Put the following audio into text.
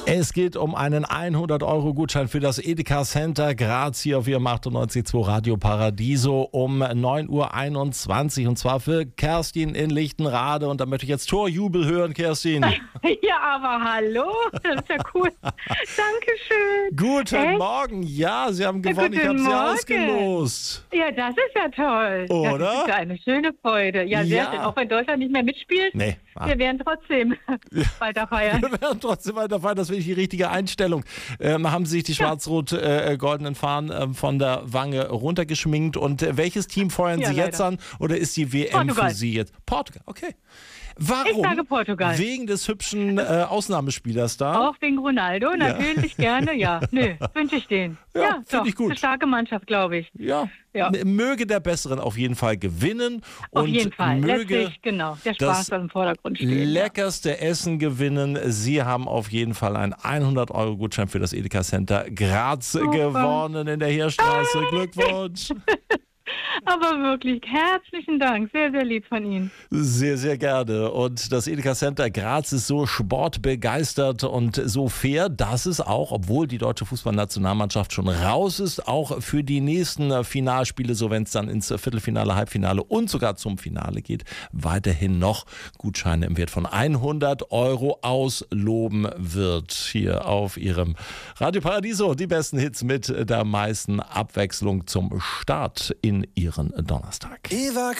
Es geht um einen 100-Euro-Gutschein für das Edeka Center Graz hier auf Ihrem 98.2 Radio Paradiso um 9.21 Uhr und zwar für Kerstin in Lichtenrade. Und da möchte ich jetzt Torjubel hören, Kerstin. Ja, aber hallo, das ist ja cool. Dankeschön. Guten Morgen. Ja, Sie haben gewonnen. Ich habe Sie ausgelost. Ja, das ist ja toll. Oder? Das ist ja eine schöne Freude. Ja, sehr schön. Auch wenn Deutschland nicht mehr mitspielt. Nee. Wir werden trotzdem weiter feiern. Wir werden trotzdem weiter feiern. Das finde ich die richtige Einstellung. Haben Sie sich die schwarz-rot-goldenen Fahnen von der Wange runtergeschminkt? Und welches Team feuern Sie jetzt an? Oder ist die WM Portugal. für Sie jetzt? Portugal, okay. Warum? Ich sage Portugal. Wegen des hübschen Ausnahmespielers da? Auch wegen Ronaldo, natürlich gerne, ja. Nö, wünsche ich den. Ja, finde doch, ich gut. Eine starke Mannschaft, glaube ich. Ja. Ja. Möge der Besseren auf jeden Fall gewinnen. Auf und jeden Fall. Möge Letztlich, genau. Der Spaß soll im Vordergrund stehen. leckerste Essen gewinnen. Sie haben auf jeden Fall einen 100-Euro-Gutschein für das Edeka Center Graz gewonnen in der Heerstraße. Glückwunsch. Aber wirklich, herzlichen Dank. Sehr, sehr lieb von Ihnen. Sehr, sehr gerne. Und das Edeka Center Graz ist so sportbegeistert und so fair, dass es auch, obwohl die deutsche Fußballnationalmannschaft schon raus ist, auch für die nächsten Finalspiele, so wenn es dann ins Viertelfinale, Halbfinale und sogar zum Finale geht, weiterhin noch Gutscheine im Wert von 100 Euro ausloben wird. Hier auf Ihrem Radio Paradiso die besten Hits mit der meisten Abwechslung zum Start in Ihren Donnerstag.